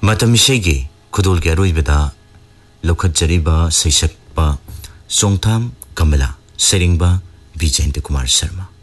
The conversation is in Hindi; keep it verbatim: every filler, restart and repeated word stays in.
मतमिशेगी खुदोल के अरोइबदा लौखतजरिबा सैसक्पा सोंगथाम कमला सेरिंगबा विजेंद्र कुमार शर्मा।